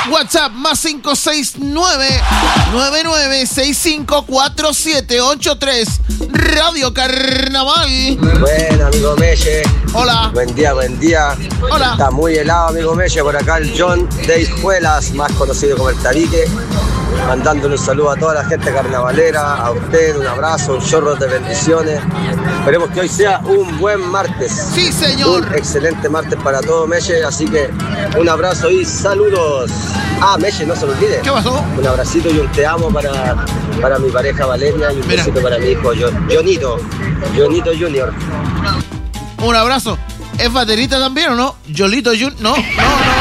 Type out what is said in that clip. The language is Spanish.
WhatsApp más 569-99654783. Radio Carnaval. Bueno, amigo Meche. Hola. Buen día, buen día. Hola. Está muy helado, amigo Meche. Por acá el John de Hijuelas, más conocido como el Tabique. Mandándole un saludo a toda la gente carnavalera, a usted, un abrazo, un chorro de bendiciones. Esperemos que hoy sea un buen martes. Sí, señor. Un excelente martes para todo, Meche. Así que un abrazo y saludos. Ah, Meche, no se lo olvide. ¿Qué pasó? Un abracito y un te amo para mi pareja Valeria y un besito para mi hijo Jonito Junior. Un abrazo. ¿Es baterista también o no? Yolito Jun. No.